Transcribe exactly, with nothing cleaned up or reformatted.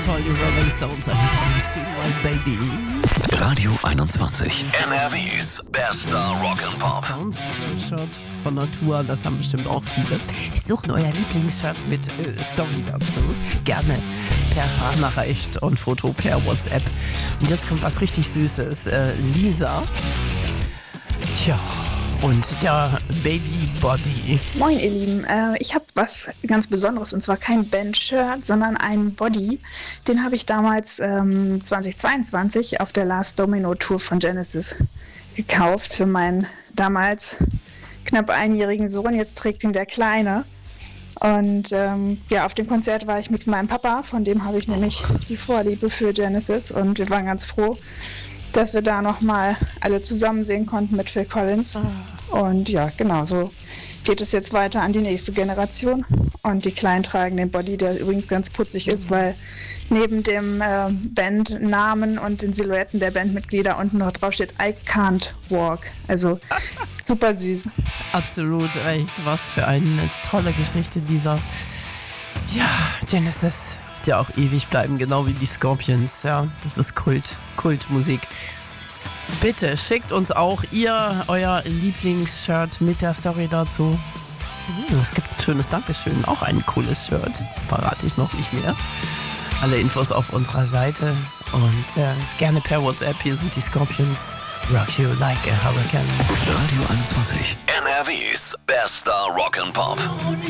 toll, die Rolling Stones, I Sing Like Baby. Radio einundzwanzig, N R Ws bester Rock'n'Pop. Sounds-Shirt von Natur, das haben bestimmt auch viele. Die suchen euer Lieblingsshirt mit äh, Story dazu. Gerne per Sprachnachricht und Foto per WhatsApp. Und jetzt kommt was richtig Süßes. Äh, Lisa. Tja. Und der Baby Body. Moin ihr Lieben, äh, ich habe was ganz Besonderes und zwar kein Band-Shirt, sondern einen Body. Den habe ich damals ähm, zweitausendzweiundzwanzig auf der Last Domino Tour von Genesis gekauft für meinen damals knapp einjährigen Sohn. Jetzt trägt ihn der Kleine. Und ähm, ja, auf dem Konzert war ich mit meinem Papa, von dem habe ich nämlich die Vorliebe für Genesis und wir waren ganz froh, dass wir da nochmal alle zusammen sehen konnten mit Phil Collins. Und ja, genau, so geht es jetzt weiter an die nächste Generation. Und die Kleinen tragen den Body, der übrigens ganz putzig ist, weil neben dem äh, Bandnamen und den Silhouetten der Bandmitglieder unten noch drauf steht I can't walk. Also super süß. Absolut recht, was für eine tolle Geschichte, Lisa. Ja, Genesis wird ja auch ewig bleiben, genau wie die Scorpions. Ja, das ist Kult, Kultmusik. Bitte schickt uns auch ihr euer Lieblingsshirt mit der Story dazu. Es gibt ein schönes Dankeschön, auch ein cooles Shirt. Verrate ich noch nicht mehr. Alle Infos auf unserer Seite und äh, gerne per WhatsApp. Hier sind die Scorpions. Rock you like a hurricane. Radio einundzwanzig, N R Ws bester Rock'n'Pop.